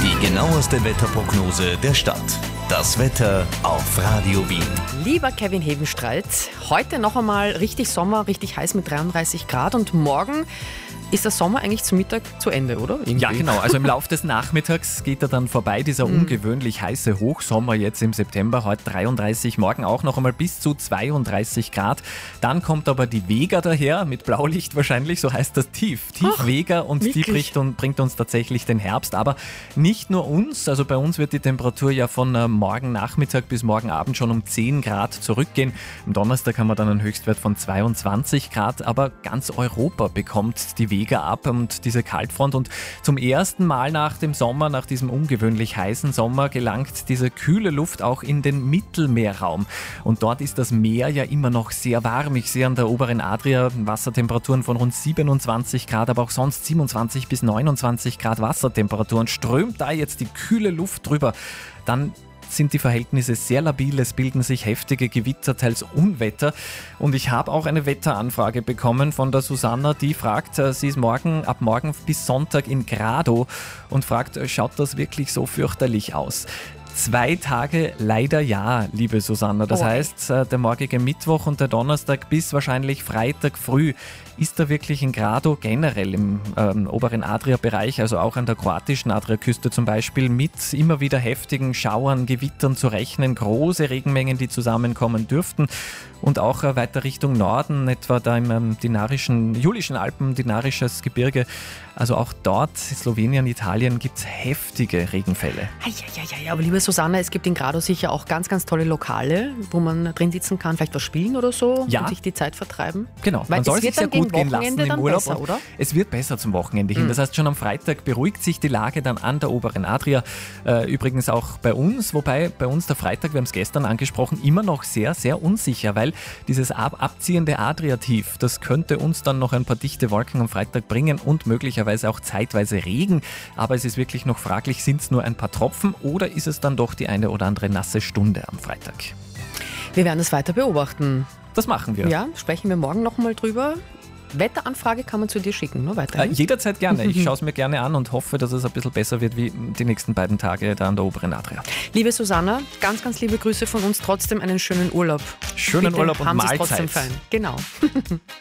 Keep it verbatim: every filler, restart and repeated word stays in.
Die genaueste Wetterprognose der Stadt. Das Wetter auf Radio Wien. Lieber Kevin Hebenstreit, heute noch einmal richtig Sommer, richtig heiß mit dreiunddreißig Grad und morgen ist der Sommer eigentlich zum Mittag zu Ende, oder? Irgendwie. Ja, genau. Also im Laufe des Nachmittags geht er dann vorbei, dieser mm. ungewöhnlich heiße Hochsommer jetzt im September. Heute dreiunddreißig, morgen auch noch einmal bis zu zweiunddreißig Grad. Dann kommt aber die Vega daher, mit Blaulicht wahrscheinlich, so heißt das Tief. Tief Ach, Vega und wirklich? Die bricht und bringt uns tatsächlich den Herbst. Aber nicht nur uns, also bei uns wird die Temperatur ja von äh, morgen Nachmittag bis morgen Abend schon um zehn Grad zurückgehen. Am Donnerstag haben wir dann einen Höchstwert von zweiundzwanzig Grad, aber ganz Europa bekommt die Vega ab und diese Kaltfront, und zum ersten Mal nach dem Sommer, nach diesem ungewöhnlich heißen Sommer, gelangt diese kühle Luft auch in den Mittelmeerraum, und dort ist das Meer ja immer noch sehr warm. Ich sehe an der oberen Adria Wassertemperaturen von rund siebenundzwanzig Grad, aber auch sonst siebenundzwanzig bis neunundzwanzig Grad Wassertemperaturen. Strömt da jetzt die kühle Luft drüber, dann sind die Verhältnisse sehr labil, es bilden sich heftige Gewitter, teils Unwetter, und ich habe auch eine Wetteranfrage bekommen von der Susanna, die fragt, sie ist morgen, ab morgen bis Sonntag in Grado und fragt, schaut das wirklich so fürchterlich aus? Zwei Tage leider ja, liebe Susanna. Das oh. heißt, der morgige Mittwoch und der Donnerstag bis wahrscheinlich Freitag früh ist da wirklich in Grado, generell im ähm, oberen Adria-Bereich, also auch an der kroatischen Adriaküste zum Beispiel, mit immer wieder heftigen Schauern, Gewittern zu rechnen, große Regenmengen, die zusammenkommen dürften. Und auch äh, weiter Richtung Norden, etwa da im ähm, dinarischen, Julischen Alpen, dinarisches Gebirge, also auch dort, Slowenien, Italien, gibt es heftige Regenfälle. Ja, ja, ja, aber liebe Susanna, es gibt in Grado sicher auch ganz, ganz tolle Lokale, wo man drin sitzen kann, vielleicht was spielen oder so, ja. und sich die Zeit vertreiben. Genau, weil man soll sich sehr gut gehen lassen im Urlaub. Besser, oder? Es wird besser zum Wochenende hin. Mhm. Das heißt, schon am Freitag beruhigt sich die Lage dann an der oberen Adria. Äh, übrigens auch bei uns, wobei bei uns der Freitag, wir haben es gestern angesprochen, immer noch sehr, sehr unsicher, weil dieses ab abziehende Adriativ, das könnte uns dann noch ein paar dichte Wolken am Freitag bringen und möglicherweise auch zeitweise Regen. Aber es ist wirklich noch fraglich, sind es nur ein paar Tropfen oder ist es dann doch die eine oder andere nasse Stunde am Freitag? Wir werden es weiter beobachten. Das machen wir. Ja, sprechen wir morgen nochmal drüber. Wetteranfrage kann man zu dir schicken, ne? Weiterhin? Äh, jederzeit gerne. Ich schaue es mir gerne an und hoffe, dass es ein bisschen besser wird wie die nächsten beiden Tage da an der oberen Adria. Liebe Susanna, ganz, ganz liebe Grüße von uns. Trotzdem einen schönen Urlaub. Schönen Bitte Urlaub und haben Mahlzeit. Sie es trotzdem fein. Genau.